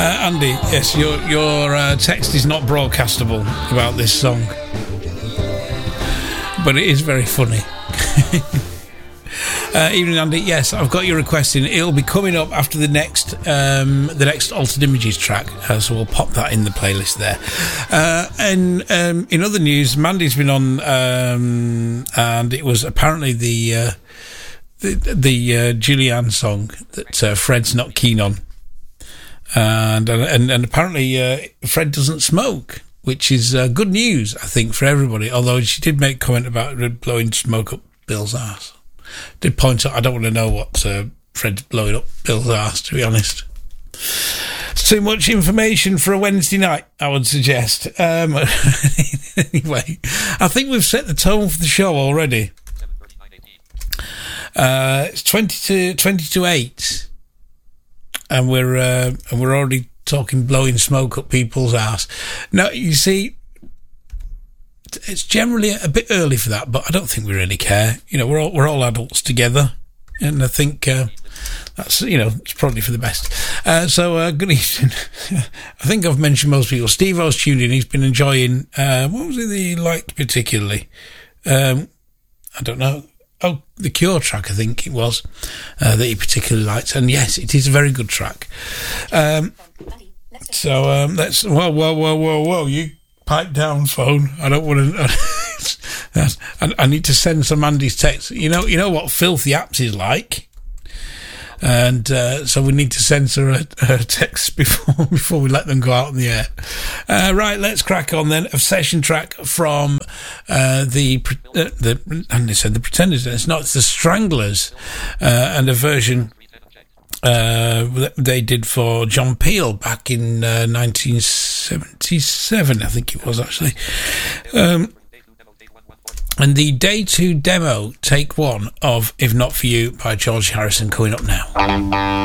Andy, yes, your text is not broadcastable about this song, but it is very funny. Evening, Andy. Yes, I've got your request in. It'll be coming up after the next Altered Images track, so we'll pop that in the playlist there. And in other news, Mandy's been on, and it was apparently the Julianne song that Fred's not keen on. And apparently Fred doesn't smoke, which is good news, I think, for everybody. Although she did make a comment about blowing smoke up Bill's arse. Did point out, I don't want to know what Fred's blowing up Bill's arse, to be honest. It's too much information for a Wednesday night, I would suggest. Anyway, I think we've set the tone for the show already. It's 20 to 8. And we're already talking blowing smoke up people's arse. Now, you see, it's generally a bit early for that, but I don't think we really care. You know, we're all adults together, and I think that's, you know, it's probably for the best. So good evening. I think I've mentioned most people. Steve O's tuned in. He's been enjoying. What was it that he liked particularly? I don't know. Oh, the Cure track, I think it was, that he particularly liked. And yes, it is a very good track. So let's... Whoa, you pipe down, phone. I don't want to... I need to send some Andy's text. You know what Filthy Apps is like? And so we need to censor her texts before we let them go out on the air. Right, let's crack on then. A session track from the Pretenders. It's not, it's the Stranglers, and a version they did for John Peel back in 1977, I think it was actually. And the Day 2 demo, take one of If Not For You by George Harrison, coming up now.